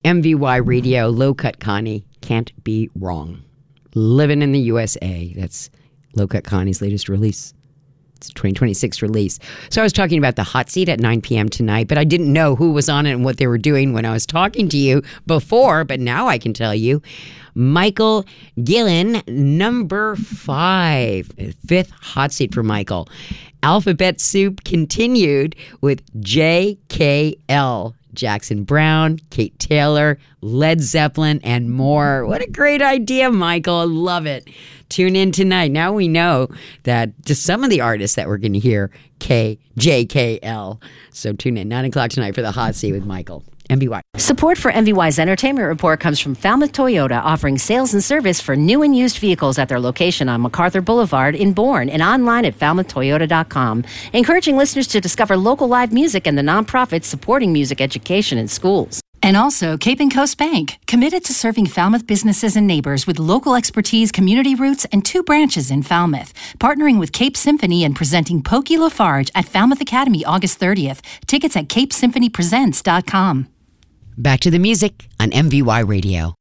MVY Radio, Low Cut Connie, can't be wrong. Living in the USA. That's Low Cut Connie's latest release. It's a 2026 release. So I was talking about the hot seat at 9 p.m. tonight, but I didn't know who was on it and what they were doing when I was talking to you before, but now I can tell you. Michael Gillen, number 5. Fifth hot seat for Michael. Alphabet Soup continued with JKL. Jackson Browne, Kate Taylor, Led Zeppelin, and more. What a great idea, Michael. I love it. Tune in tonight. Now we know that just some of the artists that we're going to hear, JKL. So tune in 9 o'clock tonight for the hot seat with Michael. MVY. Support for MVY's Entertainment Report comes from Falmouth Toyota, offering sales and service for new and used vehicles at their location on MacArthur Boulevard in Bourne and online at falmouthtoyota.com, encouraging listeners to discover local live music and the nonprofits supporting music education in schools. And also Cape and Coast Bank, committed to serving Falmouth businesses and neighbors with local expertise, community roots, and 2 branches in Falmouth. Partnering with Cape Symphony and presenting Pokey Lafarge at Falmouth Academy August 30th. Tickets at capesymphonypresents.com. Back to the music on MVY Radio.